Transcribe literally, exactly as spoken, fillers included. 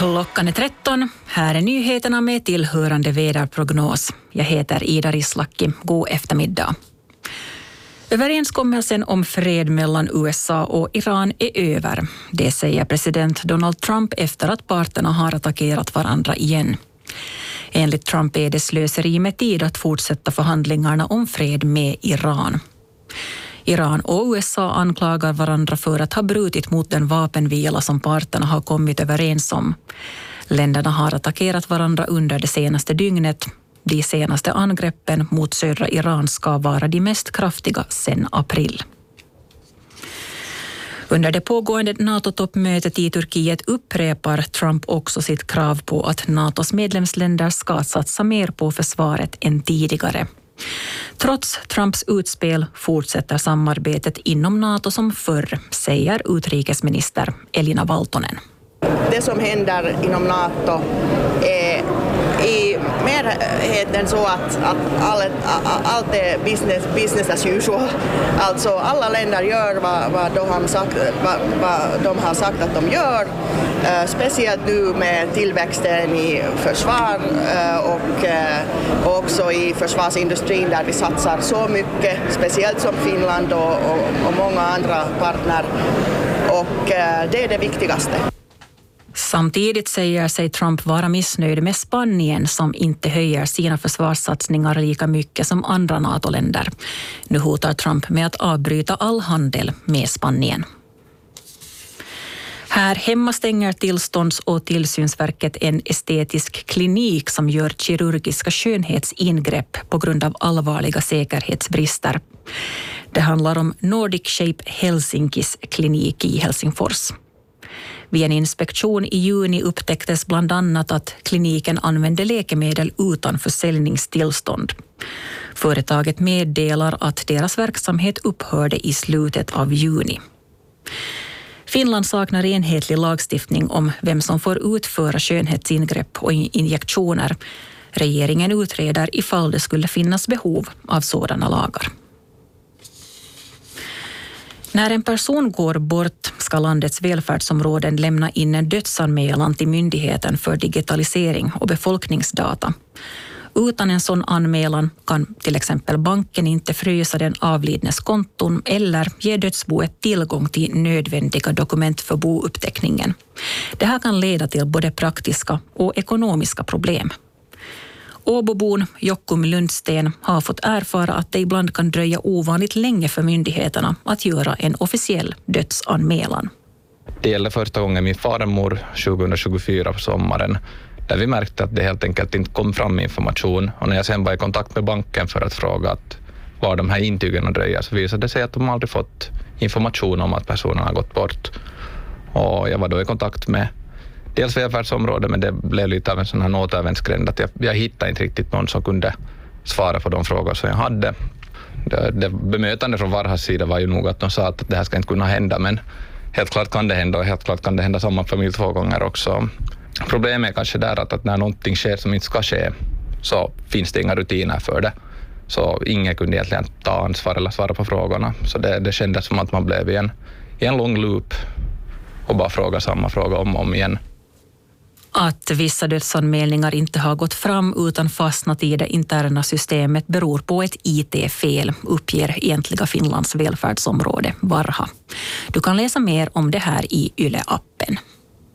Klockan är tretton. Här är nyheterna med tillhörande väderprognos. Jag heter Ida Rislaki. God eftermiddag. Överenskommelsen om fred mellan U S A och Iran är över. Det säger president Donald Trump efter att parterna har attackerat varandra igen. Enligt Trump är det slöseri med tid att fortsätta förhandlingarna om fred med Iran. Iran och U S A anklagar varandra för att ha brutit mot den vapenvila som parterna har kommit överens om. Länderna har attackerat varandra under det senaste dygnet. De senaste angreppen mot södra Iran ska vara de mest kraftiga sedan april. Under det pågående NATO-toppmötet i Turkiet upprepar Trump också sitt krav på att NATOs medlemsländer ska satsa mer på försvaret än tidigare. Trots Trumps utspel fortsätter samarbetet inom NATO som förr, säger utrikesminister Elina Valtonen. Det som händer inom NATO är i merheten så att, att allt, allt är business, business as usual. Alltså alla länder gör vad, vad, de har sagt, vad, vad de har sagt att de gör. Uh, speciellt nu med tillväxten i försvar uh, och uh, också i försvarsindustrin där vi satsar så mycket, speciellt som Finland och, och, och många andra partner. Och uh, det är det viktigaste. Samtidigt säger sig Trump vara missnöjd med Spanien som inte höjer sina försvarssatsningar lika mycket som andra NATO-länder. Nu hotar Trump med att avbryta all handel med Spanien. Här hemma stänger tillstånds- och tillsynsverket en estetisk klinik som gör kirurgiska skönhetsingrepp på grund av allvarliga säkerhetsbrister. Det handlar om Nordic Shape Helsinkis klinik i Helsingfors. Vid en inspektion i juni upptäcktes bland annat att kliniken använde läkemedel utan försäljningstillstånd. Företaget meddelar att deras verksamhet upphörde i slutet av juni. Finland saknar enhetlig lagstiftning om vem som får utföra skönhetsingrepp och injektioner. Regeringen utreder ifall det skulle finnas behov av sådana lagar. När en person går bort ska landets välfärdsområden lämna in en dödsanmälan till Myndigheten för digitalisering och befolkningsdata. Utan en sån anmälan kan till exempel banken inte frysa den avlidnes konton eller ge dödsboet tillgång till nödvändiga dokument för bouppteckningen. Det här kan leda till både praktiska och ekonomiska problem. Åbobon Jokkum Lundsten har fått erfara att det ibland kan dröja ovanligt länge för myndigheterna att göra en officiell dödsanmälan. Det gäller första gången min farmor tjugohundratjugofyra på sommaren, där vi märkte att det helt enkelt inte kom fram information. Och när jag sen var i kontakt med banken för att fråga att var de här intygen dröjer, så visade det sig att de aldrig fått information om att personen har gått bort. Och jag var då i kontakt med dels välfärdsområdet, men det blev lite av en sån här återvändsgränd att jag, jag hittade inte riktigt någon som kunde svara på de frågor som jag hade. Det, det bemötande från Varhas sida var ju nog att de sa att det här ska inte kunna hända, men helt klart kan det hända och helt klart kan det hända samma familj två gånger också. Problemet är kanske där att, att när någonting sker som inte ska ske så finns det inga rutiner för det. Så ingen kunde egentligen ta ansvar eller svara på frågorna. Så det, det kändes som att man blev i en, i en lång loop och bara fråga samma fråga om och om igen. Att vissa dödsanmälningar inte har gått fram utan fastnat i det interna systemet beror på ett I T-fel, uppger egentliga Finlands välfärdsområde Varha. Du kan läsa mer om det här i Yle-appen.